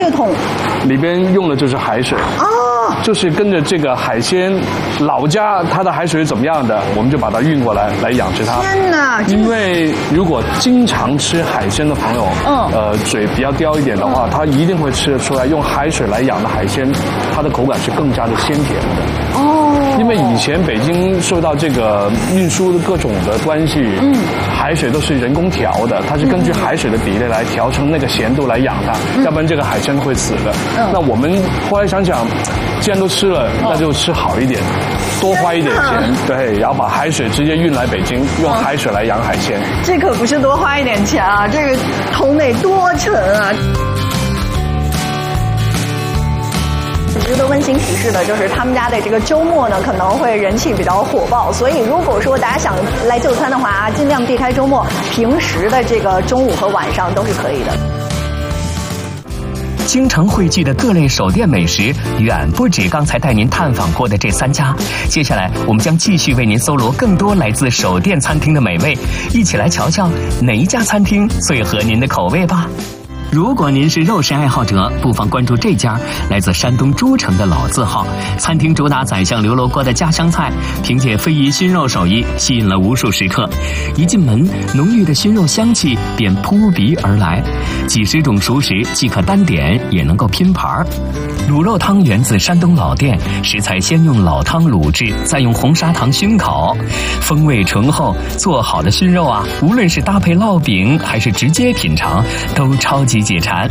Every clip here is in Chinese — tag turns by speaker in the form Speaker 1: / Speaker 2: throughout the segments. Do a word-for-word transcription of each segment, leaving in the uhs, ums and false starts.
Speaker 1: 这个桶
Speaker 2: 里边用的就是海水
Speaker 1: 哦，
Speaker 2: 就是跟着这个海鲜老家它的海水怎么样的，我们就把它运过来来养殖它。
Speaker 1: 天哪！
Speaker 2: 因为如果经常吃海鲜的朋友，
Speaker 1: 嗯，
Speaker 2: 呃，嘴比较刁一点的话，他一定会吃得出来，用海水来养的海鲜，它的口感是更加的鲜甜的。哦。因为以前北京受到这个运输的各种的关系，嗯，海水都是人工调的，它是根据海水的比例来调成那个咸度来养它，嗯、要不然这个海鲜会死的。嗯、那我们后来想想，既然都吃了，那就吃好一点，多花一点钱，对，然后把海水直接运来北京，用海水来养海鲜。
Speaker 1: 这可不是多花一点钱啊，这个桶得多沉啊！值得温馨提示的就是，他们家的这个周末呢可能会人气比较火爆，所以如果说大家想来就餐的话，尽量避开周末，平时的这个中午和晚上都是可以的。
Speaker 3: 京城汇聚的各类手电美食，远不止刚才带您探访过的这三家。接下来，我们将继续为您搜罗更多来自手电餐厅的美味，一起来瞧瞧哪一家餐厅最合您的口味吧。如果您是肉食爱好者，不妨关注这家来自山东诸城的老字号餐厅，主打宰相刘罗锅的家乡菜，凭借非遗熏肉手艺吸引了无数食客。一进门，浓郁的熏肉香气便扑鼻而来，几十种熟食既可单点，也能够拼盘。卤肉汤源自山东老店，食材先用老汤卤制，再用红砂糖熏烤，风味醇厚。做好的熏肉啊，无论是搭配烙饼还是直接品尝，都超级解馋。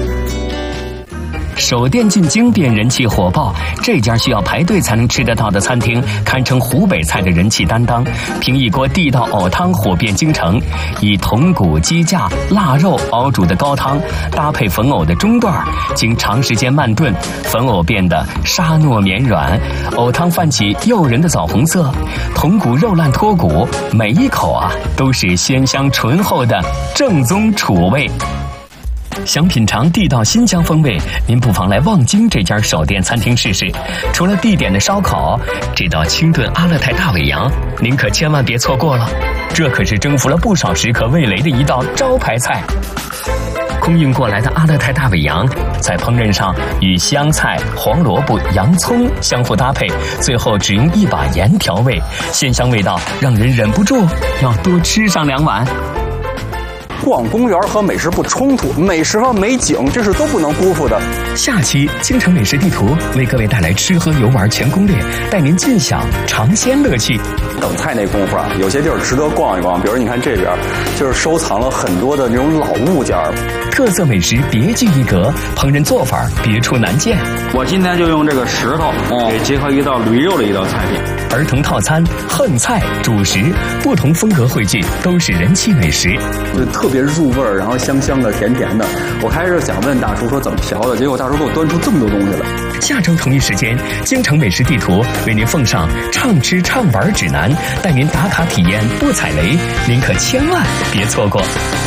Speaker 3: 手电进京便人气火爆，这家需要排队才能吃得到的餐厅，堪称湖北菜的人气担当。凭一锅地道藕汤火遍京城，以筒骨、鸡架、腊肉熬煮的高汤，搭配粉藕的中段，经长时间慢炖，粉藕变得沙糯绵软，藕汤泛起诱人的枣红色，筒骨肉烂脱骨，每一口啊都是鲜香醇厚的正宗楚味。想品尝地道新疆风味，您不妨来望京这家手电餐厅试试。除了地点的烧烤，这道清炖阿勒泰大尾羊，您可千万别错过了，这可是征服了不少食客味蕾的一道招牌菜。空运过来的阿勒泰大尾羊，在烹饪上与香菜、黄萝卜、洋葱相互搭配，最后只用一把盐调味，鲜香味道让人忍不住要多吃上两碗。
Speaker 4: 逛公园和美食不冲突，美食和美景这是都不能辜负的。
Speaker 3: 下期京城美食地图为各位带来吃喝游玩全攻略，带您尽享尝鲜乐趣。
Speaker 4: 等菜那功夫啊，有些地儿值得逛一逛，比如你看这边，就是收藏了很多的那种老物件，
Speaker 3: 特色美食别具一格，烹饪做法别出难见。
Speaker 5: 我今天就用这个石头给结合一道驴肉的一道菜品。
Speaker 3: 儿童套餐、横菜、主食，不同风格汇聚，都是人气美食，
Speaker 4: 就特别入味儿，然后香香的、甜甜的。我开始想问大厨说怎么调的，结果大厨给我端出这么多东西来。
Speaker 3: 下周同一时间，京城美食地图为您奉上畅吃畅玩指南，带您打卡体验不踩雷，您可千万别错过。